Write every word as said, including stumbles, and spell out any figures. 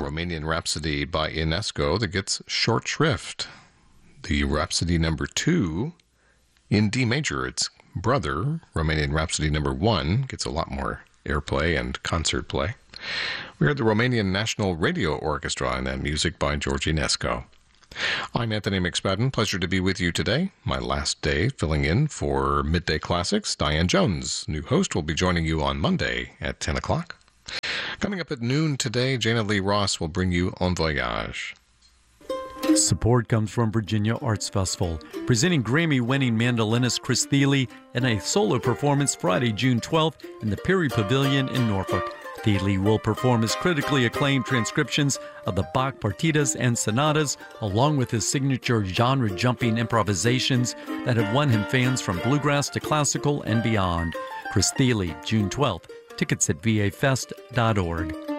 Romanian Rhapsody by Ionesco that gets short shrift. The Rhapsody number two in D major, its brother, Romanian Rhapsody number one, gets a lot more airplay and concert play. We heard the Romanian National Radio Orchestra and that music by George Ionesco. I'm Anthony McSpadden. Pleasure to be with you today. My last day filling in for Midday Classics. Diane Jones, new host, will be joining you on Monday at ten o'clock. Coming up at noon today, Jana Lee Ross will bring you En Voyage. Support comes from Virginia Arts Festival, presenting Grammy-winning mandolinist Chris Thile in a solo performance Friday, June twelfth in the Perry Pavilion in Norfolk. Thile will perform his critically acclaimed transcriptions of the Bach partitas and sonatas, along with his signature genre-jumping improvisations that have won him fans from bluegrass to classical and beyond. Chris Thile, June twelfth. Tickets at v a fest dot org.